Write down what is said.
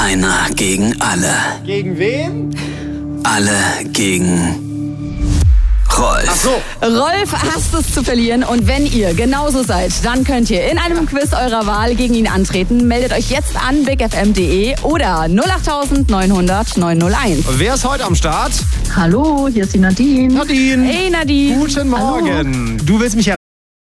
Einer gegen alle. Gegen wen? Alle gegen Rolf. Ach so. Rolf hasst es zu verlieren und wenn ihr genauso seid, dann könnt ihr in einem Quiz eurer Wahl gegen ihn antreten. Meldet euch jetzt an bigfm.de oder 08900 901. Wer ist heute am Start? Hallo, hier ist die Nadine. Nadine. Hey Nadine. Guten Morgen. Du willst mich